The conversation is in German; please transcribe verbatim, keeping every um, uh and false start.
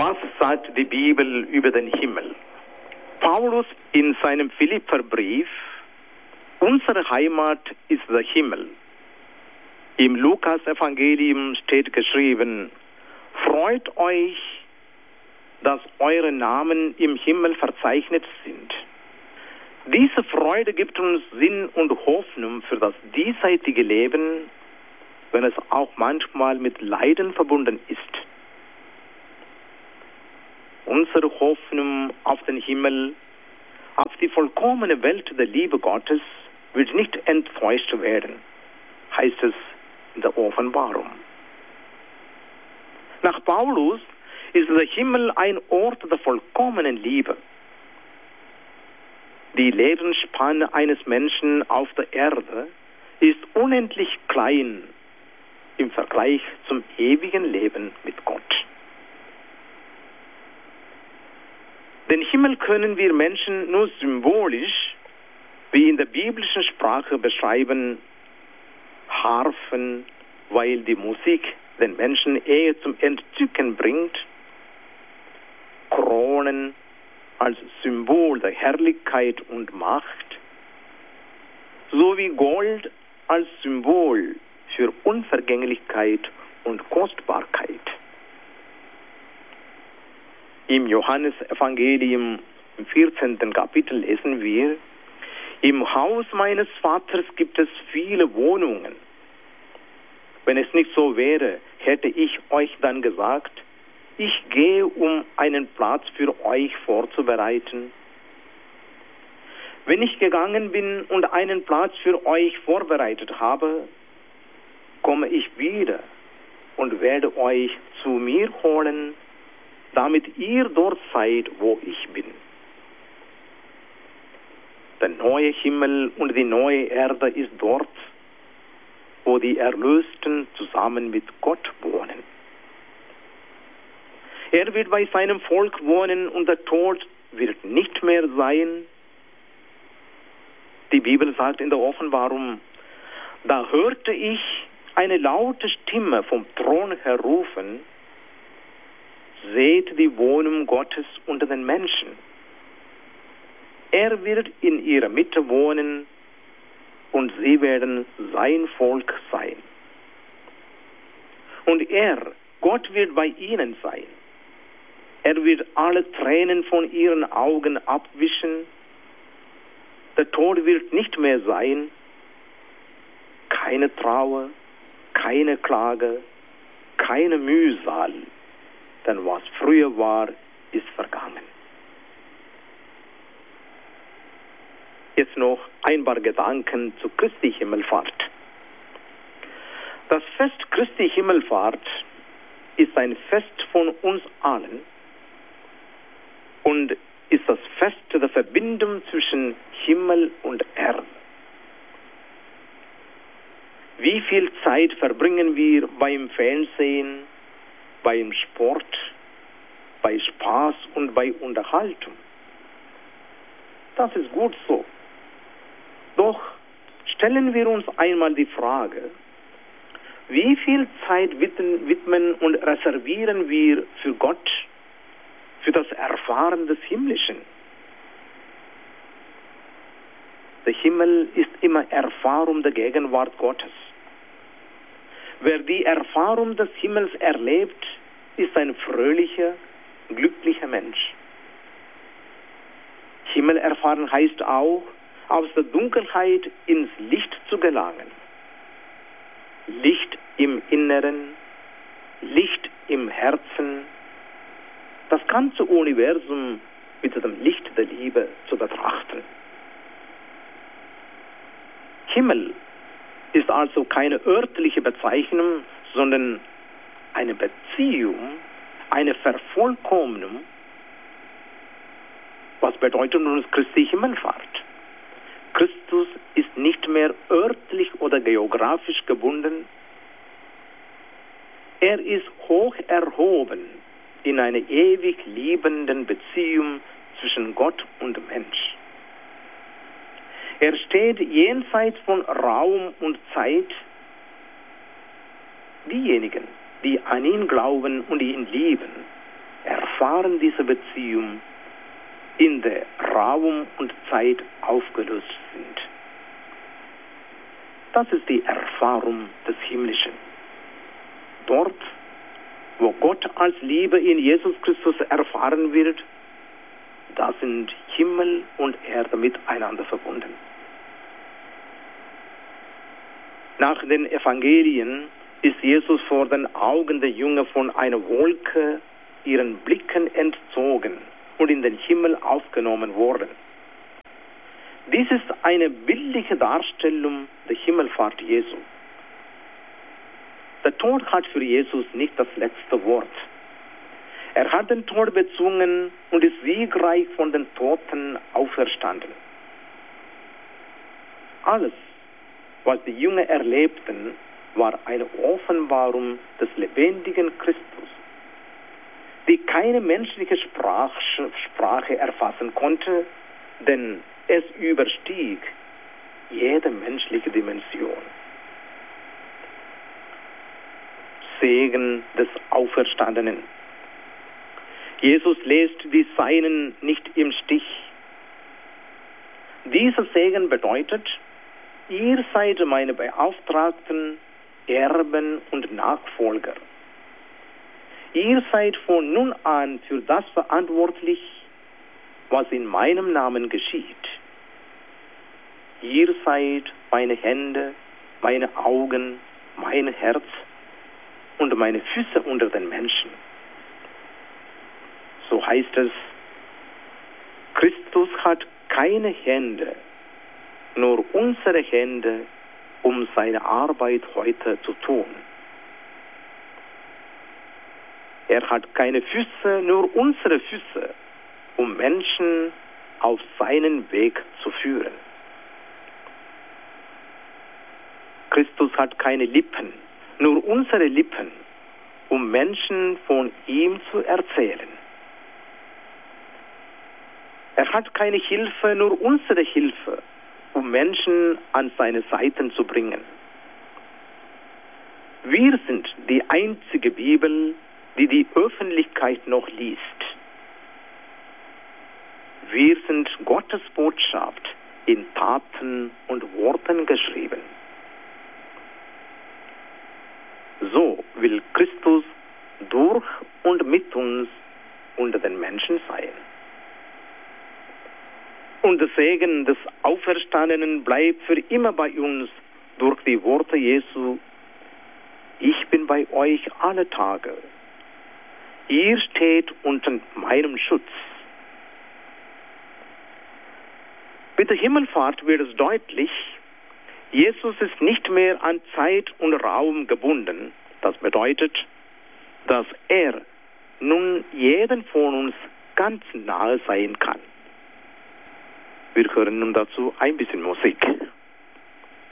Was sagt die Bibel über den Himmel? Paulus in seinem Philipperbrief: Unsere Heimat ist der Himmel. Im Lukas-Evangelium steht geschrieben: Freut euch, dass eure Namen im Himmel verzeichnet sind. Diese Freude gibt uns Sinn und Hoffnung für das diesseitige Leben, wenn es auch manchmal mit Leiden verbunden ist. Unsere Hoffnung auf den Himmel, auf die vollkommene Welt der Liebe Gottes, wird nicht enttäuscht werden, heißt es in der Offenbarung. Nach Paulus ist der Himmel ein Ort der vollkommenen Liebe. Die Lebensspanne eines Menschen auf der Erde ist unendlich klein im Vergleich zum ewigen Leben mit Gott. Den Himmel können wir Menschen nur symbolisch, wie in der biblischen Sprache beschreiben, Harfen, weil die Musik den Menschen eher zum Entzücken bringt, Kronen als Symbol der Herrlichkeit und Macht, sowie Gold als Symbol für Unvergänglichkeit und Kostbarkeit. Im Johannesevangelium im vierzehnten Kapitel lesen wir: Im Haus meines Vaters gibt es viele Wohnungen. Wenn es nicht so wäre, hätte ich euch dann gesagt, ich gehe, um einen Platz für euch vorzubereiten. Wenn ich gegangen bin und einen Platz für euch vorbereitet habe, komme ich wieder und werde euch zu mir holen, damit ihr dort seid, wo ich bin. Der neue Himmel und die neue Erde ist dort, wo die Erlösten zusammen mit Gott wohnen. Er wird bei seinem Volk wohnen und der Tod wird nicht mehr sein. Die Bibel sagt in der Offenbarung: Da hörte ich eine laute Stimme vom Thron her rufen: Seht die Wohnung Gottes unter den Menschen. Er wird in ihrer Mitte wohnen und sie werden sein Volk sein. Und er, Gott, wird bei ihnen sein. Er wird alle Tränen von ihren Augen abwischen. Der Tod wird nicht mehr sein. Keine Trauer, keine Klage, keine Mühsal. Denn was früher war, ist vergangen. Jetzt noch ein paar Gedanken zu Christi Himmelfahrt. Das Fest Christi Himmelfahrt ist ein Fest von uns allen und ist das Fest der Verbindung zwischen Himmel und Erde. Wie viel Zeit verbringen wir beim Fernsehen, beim Sport, bei Spaß und bei Unterhaltung? Das ist gut so. Doch stellen wir uns einmal die Frage: Wie viel Zeit widmen und reservieren wir für Gott, für das Erfahren des Himmlischen? Der Himmel ist immer Erfahrung der Gegenwart Gottes. Wer die Erfahrung des Himmels erlebt, ist ein fröhlicher, glücklicher Mensch. Himmel erfahren heißt auch, aus der Dunkelheit ins Licht zu gelangen. Licht im Inneren, Licht im Herzen, das ganze Universum mit dem Licht der Liebe zu betrachten. Himmel ist also keine örtliche Bezeichnung, sondern eine Beziehung, eine Vervollkommnung. Was bedeutet nun Christi Himmelfahrt? Christus ist nicht mehr örtlich oder geografisch gebunden. Er ist hoch erhoben in einer ewig liebenden Beziehung zwischen Gott und Mensch. Er steht jenseits von Raum und Zeit. Diejenigen, die an ihn glauben und ihn lieben, erfahren erfahren diese Beziehung, in der Raum und Zeit aufgelöst sind. Das ist die Erfahrung des Himmlischen. Dort, wo Gott als Liebe in Jesus Christus erfahren wird, da sind Himmel und Erde miteinander verbunden. Nach den Evangelien ist Jesus vor den Augen der Jünger von einer Wolke ihren Blicken entzogen und in den Himmel aufgenommen worden. Dies ist eine bildliche Darstellung der Himmelfahrt Jesu. Der Tod hat für Jesus nicht das letzte Wort. Er hat den Tod bezwungen und ist siegreich von den Toten auferstanden. Alles, was die Jünger erlebten, war eine Offenbarung des lebendigen Christus, die keine menschliche Sprache, Sprache erfassen konnte, denn es überstieg jede menschliche Dimension. Segen des Auferstandenen. Jesus lässt die Seinen nicht im Stich. Dieser Segen bedeutet, ihr seid meine Beauftragten, Erben und Nachfolger. Ihr seid von nun an für das verantwortlich, was in meinem Namen geschieht. Ihr seid meine Hände, meine Augen, mein Herz und meine Füße unter den Menschen. So heißt es, Christus hat keine Hände, nur unsere Hände, um seine Arbeit heute zu tun. Er hat keine Füße, nur unsere Füße, um Menschen auf seinen Weg zu führen. Christus hat keine Lippen, nur unsere Lippen, um Menschen von ihm zu erzählen. Er hat keine Hilfe, nur unsere Hilfe, um Menschen an seine Seiten zu bringen. Wir sind die einzige Bibel, die die Öffentlichkeit noch liest. Wir sind Gottes Botschaft in Taten und Worten geschrieben. So will Christus durch und mit uns unter den Menschen sein. Und der Segen des Auferstandenen bleibt für immer bei uns durch die Worte Jesu: Ich bin bei euch alle Tage. Ihr steht unter meinem Schutz. Mit der Himmelfahrt wird es deutlich, Jesus ist nicht mehr an Zeit und Raum gebunden. Das bedeutet, dass er nun jeden von uns ganz nahe sein kann. Wir hören nun dazu ein bisschen Musik.